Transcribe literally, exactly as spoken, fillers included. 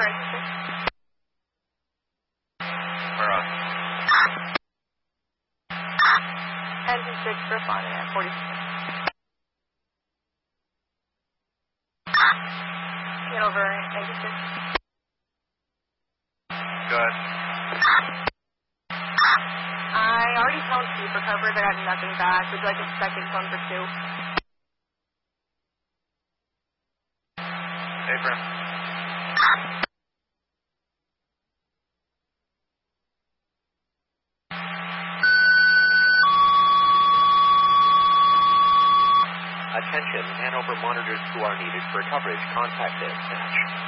Alright, six. We're on. Engine six responding at forty-six. Get over engine six. Good. I already told Chief recovered, I got nothing back. Would you like a second phone for two? Apron. Attention, Hanover monitors who are needed for coverage. Contact dispatch.